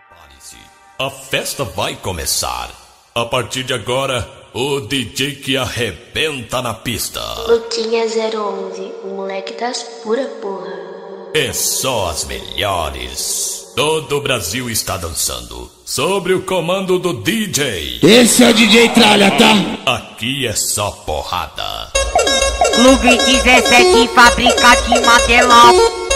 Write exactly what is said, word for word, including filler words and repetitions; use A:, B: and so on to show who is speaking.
A: Prepare-se, a festa vai começar. A partir de agora, o D J que arrebenta na pista.
B: Luquinha zero onze, o moleque das pura porra.
A: É só as melhores. Todo o Brasil está dançando, sob o comando do D J.
C: Esse é o D J Tralha, tá?
A: Aqui é só porrada.
D: Clube dezessete, fábrica de material.